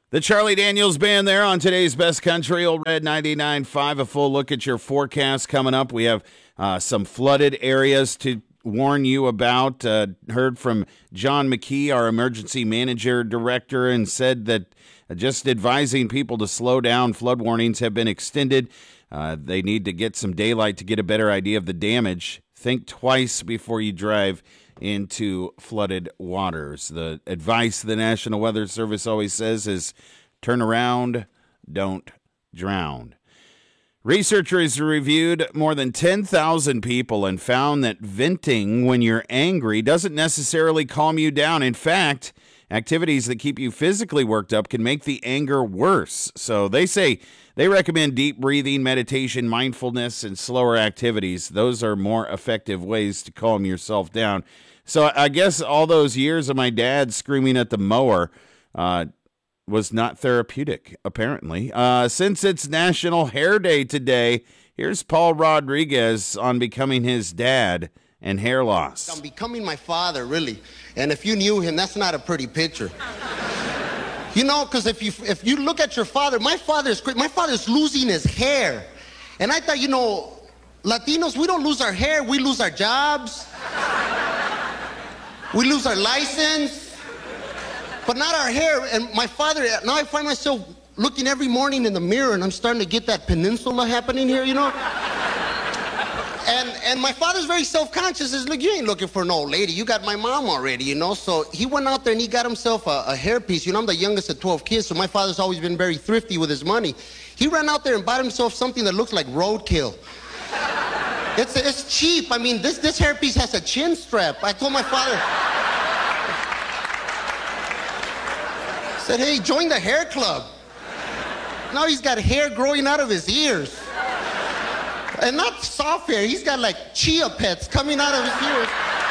The Charlie Daniels Band there on today's Best Country, Old Red 99.5. A full look at your forecast coming up. We have some flooded areas to warn you about. Heard from John McKee, our emergency manager director, and said that just advising people to slow down. Flood warnings have been extended. They need to get some daylight to get a better idea of the damage. Think twice before you drive into flooded waters. The advice the National Weather Service always says is turn around, don't drown. Researchers reviewed more than 10,000 people and found that venting when you're angry doesn't necessarily calm you down. In fact, activities that keep you physically worked up can make the anger worse. So they recommend deep breathing, meditation, mindfulness, and slower activities. Those are more effective ways to calm yourself down. So I guess all those years of my dad screaming at the mower was not therapeutic, apparently. Since it's National Hair Day today, here's Paul Rodriguez on becoming his dad and hair loss. I'm becoming my father, really. And if you knew him, that's not a pretty picture. You know, because if you look at your father, my father's losing his hair. And I thought, Latinos, we don't lose our hair, we lose our jobs. We lose our license, but not our hair. And my father, now I find myself looking every morning in the mirror and I'm starting to get that peninsula happening here, And my father's very self-conscious. He's like, you ain't looking for an old lady. You got my mom already, So he went out there and he got himself a hairpiece. I'm the youngest of 12 kids, so my father's always been very thrifty with his money. He ran out there and bought himself something that looks like roadkill. It's cheap. I mean, this hairpiece has a chin strap. I told my father, I said, hey, join the hair club. Now he's got hair growing out of his ears. And not soft hair. He's got like chia pets coming out of his ears.